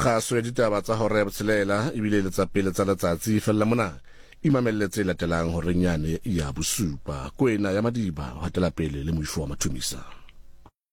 Kgaso ya ditaba tsa hore ya botshelela ebile le tsa pele tsa letsatsi fella mona imamelletse latelang hore nyane ya bosupa kwena ya Madiba ho hatela pele le moifo wa Mathomisa.